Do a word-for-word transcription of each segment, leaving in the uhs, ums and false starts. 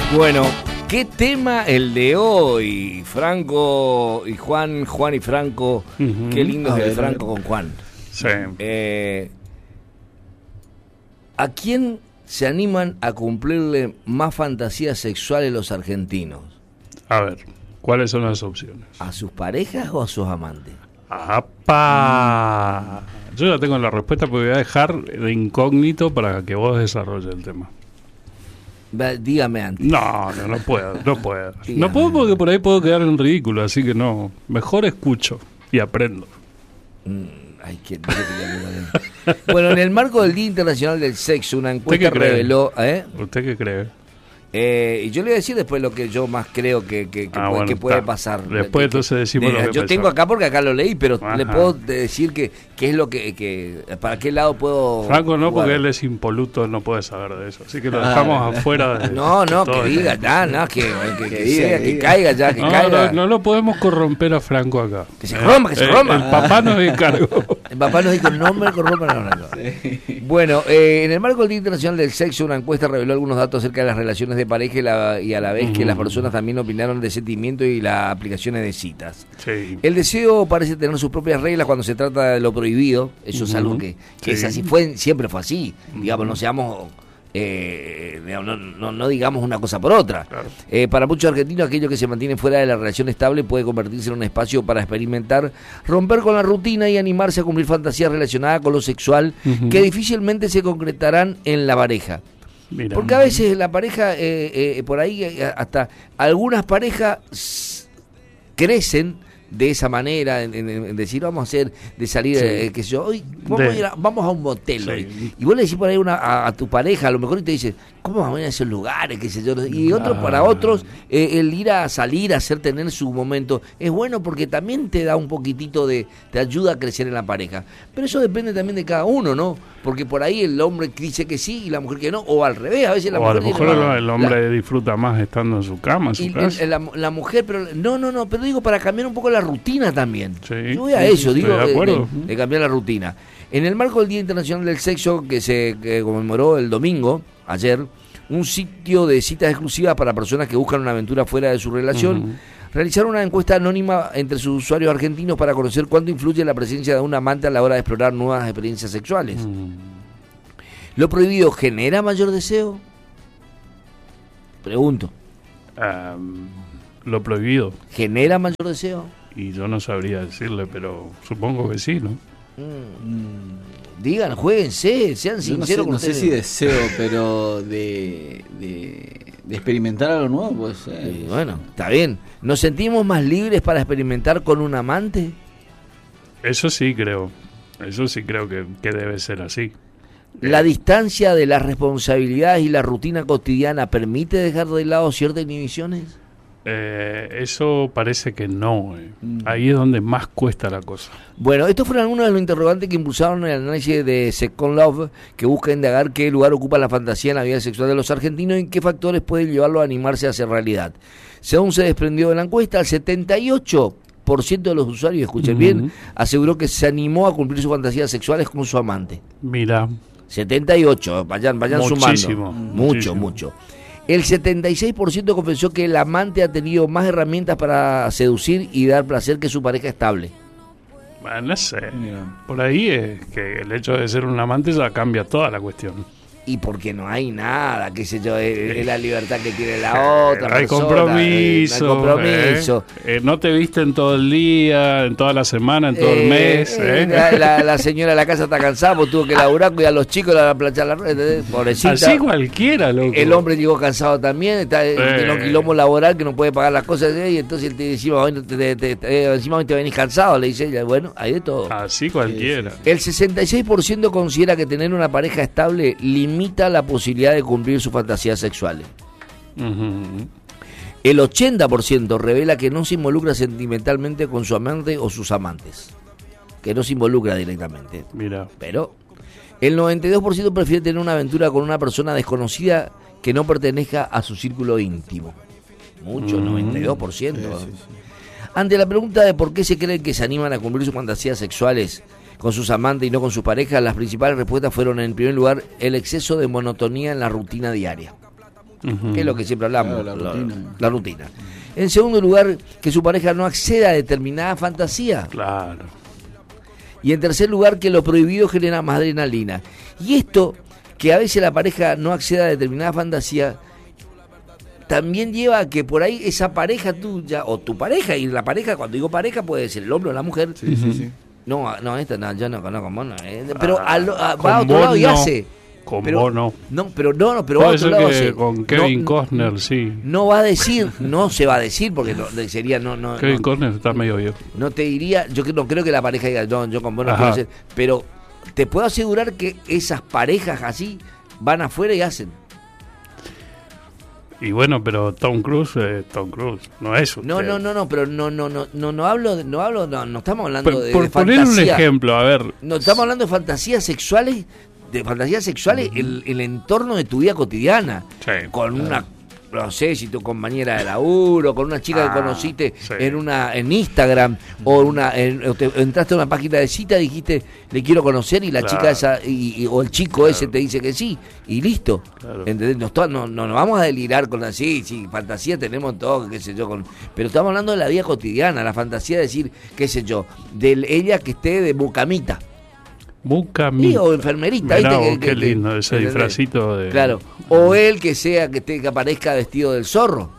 Bueno, ¿qué tema el de hoy? Franco y Juan, Juan y Franco. Uh-huh. Qué lindo es el Franco con Juan. Sí. Eh, ¿A quién se animan a cumplirle más fantasías sexuales los argentinos? A ver, ¿cuáles son las opciones? ¿A sus parejas o a sus amantes? ¡Apa! Mm. Yo ya tengo la respuesta, porque voy a dejar de incógnito para que vos desarrolles el tema. Dígame antes. No, no, no puedo, no puedo. Dígame. No puedo porque por ahí puedo quedar en ridículo, así que no. Mejor escucho y aprendo. Mm, ay, qué... Bueno, en el marco del Día Internacional del Sexo, una encuesta reveló... ¿eh? ¿Usted qué cree? Eh, y yo le voy a decir después lo que yo más creo que, que, que, ah, puede, bueno, que puede está. pasar. Después que, entonces decimos de, lo que Yo pensamos. tengo acá porque acá lo leí, pero Ajá. le puedo decir que, que es lo que, que... ¿Para qué lado puedo...? Franco no, jugar? porque él es impoluto, no puede saber de eso. Así que lo dejamos ah, afuera de... No, no, de que todo diga, esto. ya, no, que, que, que, que, que, diga, sea, que, que diga. caiga ya, que no, caiga. No, no lo podemos corromper a Franco acá. Que se rompa, que se eh, rompa. El, el papá nos encargó. El papá nos dijo, no me corrompan a Franco. Sí. Bueno, eh, en el marco del Día Internacional del Sexo, una encuesta reveló algunos datos acerca de las relaciones de pareja y, la, y a la vez uh-huh. que las personas también opinaron de sentimiento y las aplicaciones de citas. Sí. El deseo parece tener sus propias reglas cuando se trata de lo prohibido. Eso uh-huh. es algo que, que sí. es así, fue, siempre fue así. Uh-huh. Digamos, no seamos... Eh, no, no, no digamos una cosa por otra. Claro. Eh, para muchos argentinos, aquello que se mantiene fuera de la relación estable puede convertirse en un espacio para experimentar, romper con la rutina y animarse a cumplir fantasías relacionadas con lo sexual uh-huh. que difícilmente se concretarán en la pareja. Mira. Porque a veces la pareja, eh, eh, por ahí hasta algunas parejas crecen de esa manera, en, en, en decir, vamos a hacer, de salir, sí. eh, que yo, hoy vamos, de, a ir a, vamos a un motel sí. hoy. Y vos le decís por ahí una, a, a tu pareja, a lo mejor y te dice, ¿cómo vamos a ir a esos lugares? Qué sé yo. Y otros, ah. para otros, eh, el ir a salir, a hacer, tener su momento, es bueno porque también te da un poquitito de, te ayuda a crecer en la pareja. Pero eso depende también de cada uno, ¿no? Porque por ahí el hombre dice que sí y la mujer que no, o al revés, a veces la o mujer... a lo mejor dice, el hombre la, disfruta más estando en su cama, en su y, casa. La, la mujer, pero no, no, no, pero digo para cambiar un poco la rutina también. Sí, Yo voy a sí, eso, digo, de, acuerdo. De, de cambiar la rutina. En el marco del Día Internacional del Sexo, que se que conmemoró el domingo, ayer, un sitio de citas exclusivas para personas que buscan una aventura fuera de su relación, uh-huh. realizaron una encuesta anónima entre sus usuarios argentinos para conocer cuánto influye la presencia de un amante a la hora de explorar nuevas experiencias sexuales. Uh-huh. ¿Lo prohibido genera mayor deseo? Pregunto. Um, ¿Lo prohibido genera mayor deseo? Y yo no sabría decirle, pero supongo que sí, ¿no? Mm, digan, jueguense, sean sinceros. Yo no sé, con no sé si deseo, pero de, de, de experimentar algo nuevo, pues. Eh, sí, bueno, está bien. ¿Nos sentimos más libres para experimentar con un amante? Eso sí creo. Eso sí creo que, que debe ser así. ¿La distancia de las responsabilidades y la rutina cotidiana permite dejar de lado ciertas inhibiciones? Eh, eso parece que no. Eh. Mm. Ahí es donde más cuesta la cosa. Bueno, estos fueron algunos de los interrogantes que impulsaron el análisis de Second Love, que busca indagar qué lugar ocupa la fantasía en la vida sexual de los argentinos y qué factores pueden llevarlo a animarse a hacer realidad. Según se desprendió de la encuesta, el setenta y ocho por ciento de los usuarios, escuchen uh-huh. bien, aseguró que se animó a cumplir sus fantasías sexuales con su amante. Mira. setenta y ocho, vayan, vayan muchísimo, sumando. Mucho, mucho, mucho. El setenta y seis por ciento confesó que el amante ha tenido más herramientas para seducir y dar placer que su pareja estable. Bueno, no sé. Mira. Por ahí es que el hecho de ser un amante ya cambia toda la cuestión. Y porque no hay nada, qué sé yo, es, es la libertad que tiene la otra hay persona. Compromiso, eh, no hay compromiso. Eh, eh, no te visten todo el día, en toda la semana, en todo eh, el mes. Eh. Eh. La, la, la señora de la casa está cansada porque tuvo que laburar, cuidar a los chicos, la planchar la rueda, pobrecita. Así cualquiera, loco. El hombre llegó cansado también, está eh. en un quilombo laboral que no puede pagar las cosas, eh, y entonces te encima hoy te, te, te, te, encima hoy te venís cansado, le dice ella. Bueno, hay de todo. Así cualquiera. El sesenta y seis por ciento considera que tener una pareja estable limita la posibilidad de cumplir sus fantasías sexuales. Uh-huh. El ochenta por ciento revela que no se involucra sentimentalmente con su amante o sus amantes, que no se involucra directamente. Mira. Pero el noventa y dos por ciento prefiere tener una aventura con una persona desconocida que no pertenezca a su círculo íntimo. Mucho, uh-huh. noventa y dos por ciento. Sí, sí, sí. Ante la pregunta de por qué se creen que se animan a cumplir sus fantasías sexuales con sus amantes y no con sus parejas, las principales respuestas fueron, en primer lugar, el exceso de monotonía en la rutina diaria. uh-huh. que es lo que siempre hablamos, claro, la, rutina. La, la rutina. En segundo lugar, que su pareja no acceda a determinada fantasía. Claro. Y en tercer lugar, que lo prohibido genera más adrenalina. Y esto, que a veces la pareja no acceda a determinada fantasía, también lleva a que por ahí esa pareja tuya, o tu pareja, y la pareja, cuando digo pareja, puede ser el hombre o la mujer. Sí, sí, sí. No, no, esta no, yo no conozco, no, eh, pero a, a, Ah, va a otro lado y no. hace. Con pero, vos no. No, pero no, no pero va a Puede otro ser lado que hace. con Kevin no, Costner, sí. No va a decir, no se va a decir, porque no, sería, no, no. Kevin no, Costner está medio viejo. No te diría, yo no creo que la pareja diga, no, yo con vos no quiero hacer, pero te puedo asegurar que esas parejas así van afuera y hacen. Y bueno, pero Tom Cruise, eh, Tom Cruise, no es usted. No, no, no, no, pero no, no, no, no, no hablo, de, no hablo, no, no estamos hablando por, de, por de poner fantasía. un ejemplo, a ver. No estamos hablando de fantasías sexuales, de fantasías sexuales en el, el entorno de tu vida cotidiana, Sí, con claro. una, no sé, si tu compañera de laburo, con una chica Ah, que conociste sí. en una en Instagram o una en, o te, entraste a una página de cita, dijiste le quiero conocer y la Claro. chica esa y, y- o el chico Claro. ese te dice que sí y listo. Claro. ¿Entendés? No, to- no, no nos vamos a delirar con así, sí, fantasía tenemos todo, qué sé yo, con, pero estamos hablando de la vida cotidiana, la fantasía de decir, qué sé yo, de ella que esté de bucamita. Bucamita. Sí, o enfermerita, Mirá ¿viste? vos, Que- qué que- lindo que- ese ¿entendés? disfrazito de... Claro. O él que sea, que, esté, que aparezca vestido del zorro.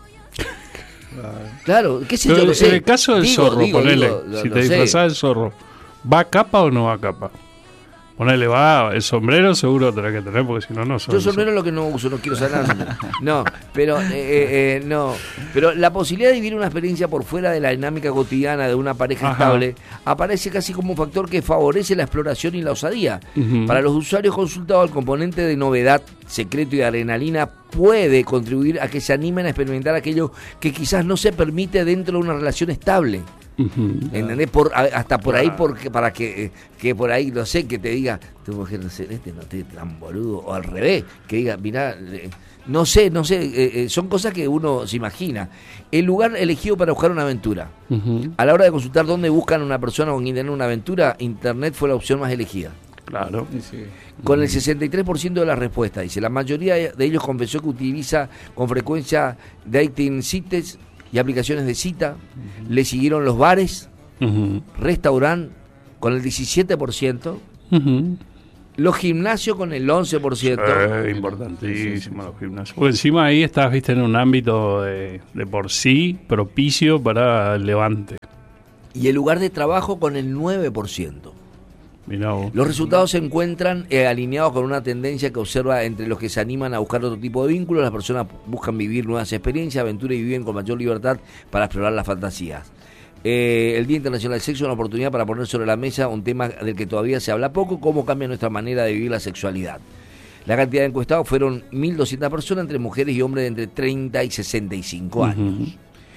Claro, qué sé Pero yo, no sé. en el caso del Digo, zorro, digo, ponele, digo, lo- si lo te sé. disfrazás del zorro, ¿va a capa o no va a capa? Ponele, va, el sombrero seguro tenés que tener, porque si no, no sos Yo el sombrero es lo que no uso, no quiero saber nada. No, pero, eh, eh, no. Pero la posibilidad de vivir una experiencia por fuera de la dinámica cotidiana de una pareja Ajá. estable aparece casi como un factor que favorece la exploración y la osadía. Ujú. Para los usuarios consultados, el componente de novedad, secreto y adrenalina puede contribuir a que se animen a experimentar aquello que quizás no se permite dentro de una relación estable. Ujú. ¿Entendés? Por, a- hasta por ahí, Claro. porque, para que, eh, que por ahí, no sé, que te diga, tu mujer, no sé, este no te tan boludo, o al revés, que diga, mirá, eh, no sé, no sé, eh, eh, son cosas que uno se imagina. El lugar elegido para buscar una aventura. Ujú. A la hora de consultar dónde buscan una persona con quien tener una aventura, Internet fue la opción más elegida. Claro. Sí, sí. Con el sesenta y tres por ciento de las respuestas, dice, la mayoría de ellos confesó que utiliza con frecuencia dating sites y aplicaciones de cita. Le siguieron los bares, Ujú. restaurante con el diecisiete por ciento, Ujú. los gimnasios con el once por ciento. Eh, importantísimo los gimnasios. Porque encima ahí estás, viste, en un ámbito de, de por sí propicio para el levante. Y el lugar de trabajo con el nueve por ciento. Mirá vos. Los resultados se encuentran eh, alineados con una tendencia que observa entre los que se animan a buscar otro tipo de vínculos. Las personas buscan vivir nuevas experiencias, aventuras y viven con mayor libertad para explorar las fantasías. Eh, el Día Internacional del Sexo es una oportunidad para poner sobre la mesa un tema del que todavía se habla poco, cómo cambia nuestra manera de vivir la sexualidad. La cantidad de encuestados fueron mil doscientas personas entre mujeres y hombres de entre treinta y sesenta y cinco años. Ujú.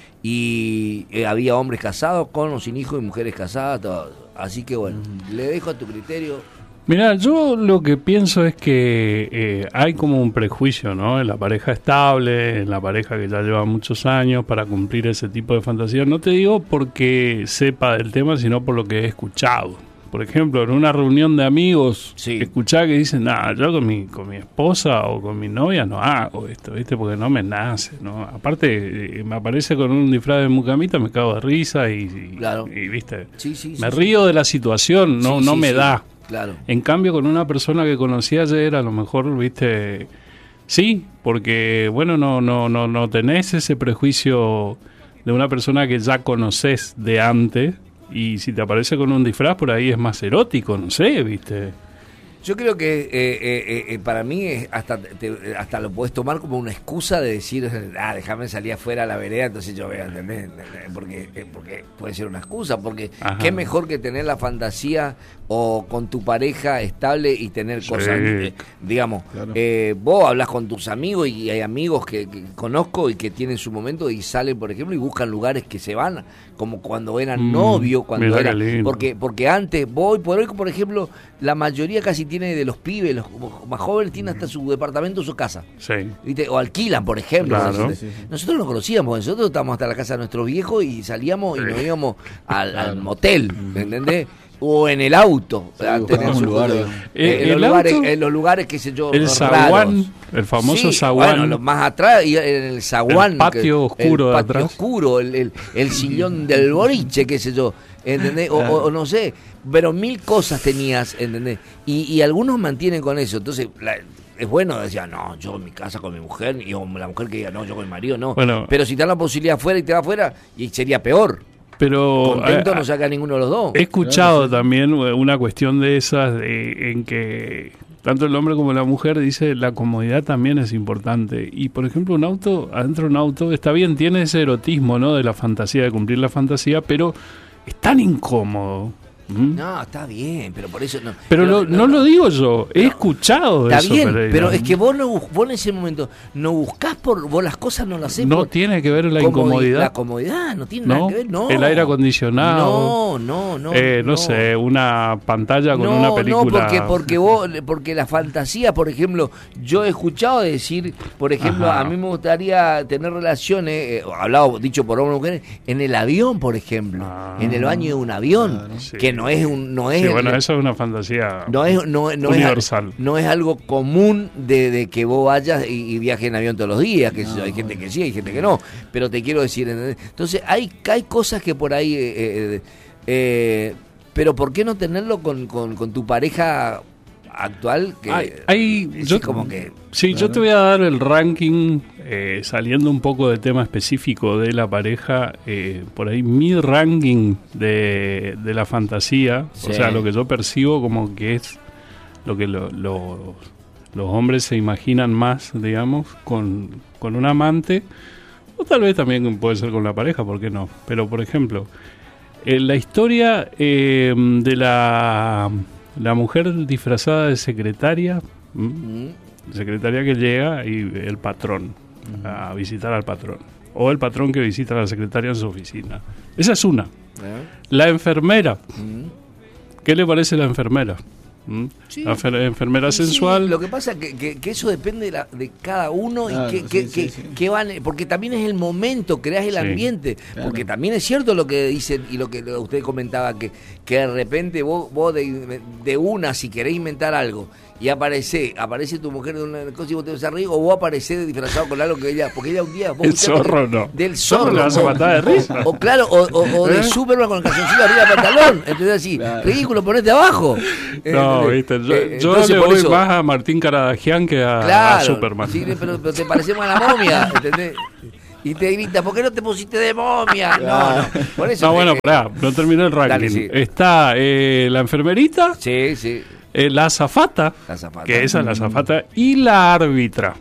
Y eh, había hombres casados con o sin hijos y mujeres casadas, todo. Así que bueno, le dejo a tu criterio. Mira, yo lo que pienso es que eh, hay como un prejuicio, ¿no? En la pareja estable, en la pareja que ya lleva muchos años para cumplir ese tipo de fantasía. No te digo porque sepa del tema, sino por lo que he escuchado. Por ejemplo, en una reunión de amigos, Sí. escuchaba que dicen, nah, yo con mi, con mi esposa o con mi novia no hago esto, ¿viste? Porque no me nace, ¿no? Aparte, eh, me aparece con un disfraz de mucamita, me cago de risa y, y- Claro. y, ¿viste? Sí, sí, sí, me sí. río de la situación, no, Sí, no sí, me sí. da. Claro. En cambio, con una persona que conocí ayer, a lo mejor, viste, sí, porque, bueno, no, no, no, no tenés ese prejuicio de una persona que ya conoces de antes, y si te aparece con un disfraz, por ahí es más erótico, no sé, viste. Yo creo que eh, eh, eh, para mí es hasta te- hasta lo puedes tomar como una excusa de decir, ah, déjame salir afuera a la vereda, entonces yo veo, ¿entendés? Porque, eh, porque puede ser una excusa, porque Ajá. qué mejor que tener la fantasía o con tu pareja estable y tener Sí. cosas, eh, digamos, Claro. eh, vos hablas con tus amigos y hay amigos que, que conozco y que tienen su momento y salen, por ejemplo, y buscan lugares que se van, como cuando eran Mm, novios, cuando mirá era, qué lindo. porque porque antes, voy por hoy, por ejemplo, la mayoría casi tiene de los pibes, los más jóvenes tienen hasta su departamento, su casa, Sí. ¿viste? O alquilan, por ejemplo. Claro. Nosotros, nosotros lo conocíamos, nosotros estábamos hasta la casa de nuestros viejos y salíamos y nos íbamos al, al motel, ¿me entendés? o en el auto. Sí, O sea, tenés un un lugar, lugar, digamos. eh, El en, los lugares, auto, en los lugares, qué sé yo, el raros. zaguán, el famoso Sí, zaguán. Bueno, lo más atrás, y en el zaguán. El patio que- oscuro el de patio atrás. oscuro, el, el, el sillón del boliche, qué sé yo. ¿Entendés? O, o, o no sé, pero mil cosas tenías, ¿entendés? Y, y algunos mantienen con eso. Entonces, la, es bueno decir, no, yo en mi casa con mi mujer, y o la mujer que diga, no, yo con mi marido, no. Bueno. Pero si te dan la posibilidad afuera y te va afuera, y sería peor. Pero Contento eh, no saca ninguno de los dos. he escuchado también una cuestión de esas de- en que tanto el hombre como la mujer dice la comodidad también es importante. Y por ejemplo, un auto, adentro de un auto, está bien, tiene ese erotismo, ¿no? De la fantasía, de cumplir la fantasía, pero es tan incómodo. ¿Mm? No, está bien, pero por eso no. Pero lo- no, lo digo yo, he escuchado de Está eso. bien, Pereira. pero es que vos, no, bus- vos en ese momento no buscás por. Vos las cosas no las haces no por. tiene que ver la comodi- incomodidad. La comodidad no tiene ¿No? nada que ver, no. El aire acondicionado. No, no, no. Eh, no, sé, una pantalla con no, una película. No, porque, porque vos, porque la fantasía, por ejemplo, yo he escuchado decir, por ejemplo, Ajá. a mí me gustaría tener relaciones, eh, hablado, dicho por hombres y mujeres, en el avión, por ejemplo, Ah. en el baño de un avión, Claro. Sí. que no es un, no es Sí, el- bueno, eso es una fantasía no es, no, no universal. Es, no es algo común de, de que vos vayas y, y viajes en avión todos los días, que No, hay gente bueno. que sí, hay gente que no, pero te quiero decir, ¿entendés? Entonces hay, hay cosas que por ahí, eh, eh, eh, pero ¿por qué no tenerlo con, con, con tu pareja actual? Que Hay- hay- es yo- como que... Sí, yo te voy a dar el ranking, eh, saliendo un poco del tema específico de la pareja, eh, por ahí mi ranking de, de la fantasía, Sí. o sea, lo que yo percibo como que es lo que lo- lo- los hombres se imaginan más, digamos, con, con un amante, o tal vez también puede ser con la pareja, ¿por qué no? Pero, por ejemplo, en la historia eh, de la, la mujer disfrazada de secretaria, ¿m? Mm, secretaria que llega y el patrón a visitar al patrón, o el patrón que visita a la secretaria en su oficina. Esa es una. ¿eh? La enfermera, Mm. ¿qué le parece la enfermera? ¿Mm? Sí. La enfer- enfermera Sí, sensual. lo que pasa es que, que, que eso depende de, la- de cada uno Claro, y que, sí, que, sí, que- sí. que van, porque también es el momento, creas el Sí. ambiente, Claro. porque también es cierto lo que dicen y lo que lo- usted comentaba, que, que de repente vos, vos de, de una, si querés inventar algo y aparece, aparece tu mujer de una cosa y vos te vas a reír, o vos aparecés disfrazado con algo que ella, porque ella un día... vos El escuchaste zorro no. Del Zorro zorro. le vas a o- matar de risa. O, claro, o, o- o de ¿Eh? Superman con el calzoncillo arriba del pantalón, entonces así, Claro. ridículo, ponete abajo. No, ¿Entendés? viste, yo, Eh, yo entonces, le por voy eso- más a Martín Caradagian que a, a Claro, Superman. sí, pero, pero te parecemos a la momia, ¿entendés? Y te grita, ¿por qué no te pusiste de momia? No, no, por eso... No, te- bueno, pará, no terminé el ranking. Dale, sí. Está eh, la enfermerita, Sí, sí, eh, la azafata, la azafata. que esa es la azafata, y la árbitra.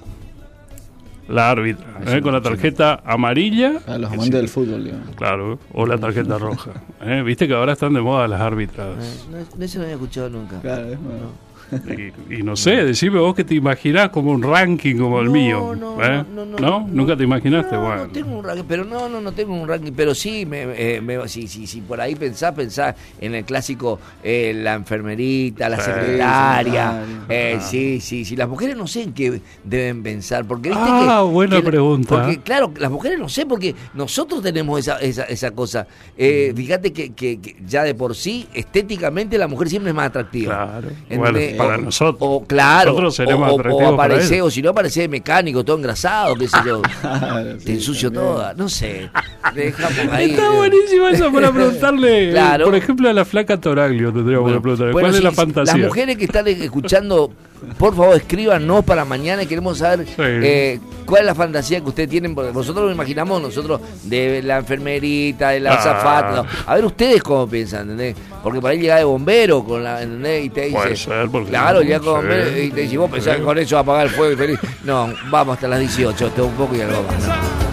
La árbitra, Ay, eh, sí, con la sí. tarjeta amarilla. A los que amantes sí, del fútbol, digamos. Claro, o la tarjeta roja. Eh, Viste que ahora están de moda las árbitras. Eh, no, eso no había escuchado nunca. Claro, es nuevo. Y, y no sé, decime vos que te imaginás como un ranking como el No, mío. no, ¿eh? no, no, no, ¿Nunca te imaginaste? No, Bueno. no tengo un ranking, pero no, no, no tengo un ranking, pero sí, me, eh, me, si, si, si por ahí pensás, pensás en el clásico, eh, la enfermerita, la Sí, secretaria, secretaria. eh, Ah. sí, sí, sí, las mujeres no sé en qué deben pensar, porque viste Ah, que... buena que- pregunta. Porque claro, las mujeres no sé, porque nosotros tenemos esa, esa, esa cosa, eh, fíjate que, que, que ya de por sí, estéticamente la mujer siempre es más atractiva. Claro. ¿Entendés? Bueno, para O- nosotros. O claro, Nosotros seremos o, o- atractivos o para aparece, él. o si no aparece mecánico, todo engrasado, qué sé yo. Claro, sí, Te ensucio también. toda, no sé. Dejamos ahí. Está eh. buenísima esa para preguntarle. Claro. Por ejemplo, a la flaca Toraglio tendríamos Bueno, que preguntarle. bueno, ¿Cuál es sí, la sí, fantasía? Las mujeres que están escuchando, por favor, escríbanos para mañana. Queremos saber Sí. eh, cuál es la fantasía que ustedes tienen. Porque nosotros lo imaginamos, nosotros, de la enfermerita, de la Ah. azafata. no. A ver ustedes cómo piensan, ¿entendés? Porque por ahí llega de bombero, con la, ¿entendés? Y te dice. Puede ser, porque claro, no, llega con sí, bombero y te dice, vos pensás sí. que con eso va a apagar el fuego y feliz. No, vamos hasta las dieciocho, hasta un poco y algo más. ¿no?